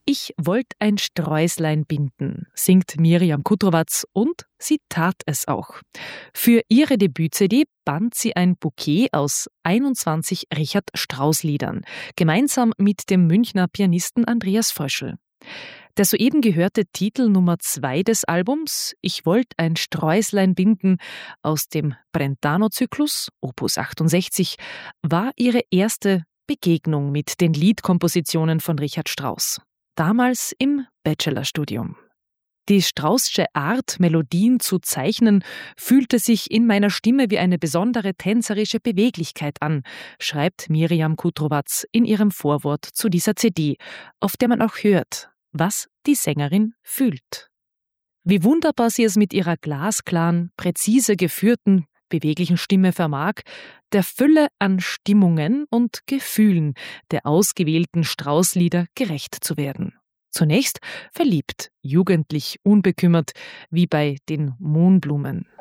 Ich wollt ein Sträuslein binden, singt Mirjam Kutrowatz und sie tat es auch. Für ihre Debüt-CD band sie ein Bouquet aus 21 Richard Strauss-Liedern, gemeinsam mit dem Münchner Pianisten Andreas Fröschl. Der soeben gehörte Titel Nummer 2 des Albums »Ich wollt ein Sträuslein binden« aus dem Brentano-Zyklus, Opus 68, war ihre erste Begegnung mit den Liedkompositionen von Richard Strauss. Damals im Bachelorstudium. Die Straußsche Art, Melodien zu zeichnen, fühlte sich in meiner Stimme wie eine besondere tänzerische Beweglichkeit an, schreibt Mirjam Kutrowatz in ihrem Vorwort zu dieser CD, auf der man auch hört, was die Sängerin fühlt. Wie wunderbar sie es mit ihrer glasklaren, präzise geführten, beweglichen Stimme vermag, der Fülle an Stimmungen und Gefühlen der ausgewählten Strauss-Lieder gerecht zu werden. Zunächst verliebt, jugendlich, unbekümmert, wie bei den Mohnblumen.